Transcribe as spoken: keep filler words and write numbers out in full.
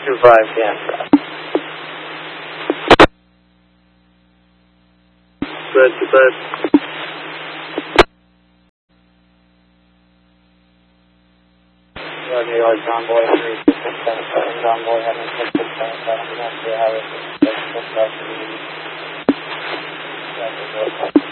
two five campground. Good, good. New York, John Boy, three six six seven seven, John Boy, having six six seven seven, we don't see how it's six six seven seven.